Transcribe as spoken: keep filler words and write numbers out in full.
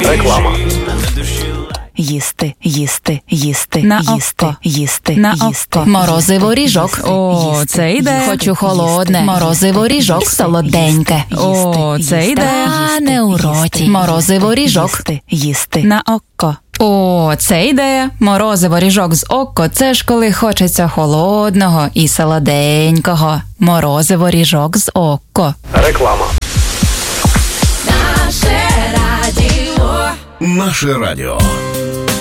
Реклама. Їсти, їсти, їсти, На їсти, око. їсти, На їсти. око. Морозиво ріжок. О, їсти, це ідея. їсти, Хочу холодне. їсти, Морозиво ріжок. їсти, Солоденьке. О, їсти, це їсти, ідея. їсти, А, не у роті. їсти, Морозиво ріжок. Їсти, їсти. На око. О, це ідея. Морозиво ріжок з око. Це ж коли хочеться холодного і солоденького. Морозиво ріжок з око. Реклама. Наше радіо. Наше радіо.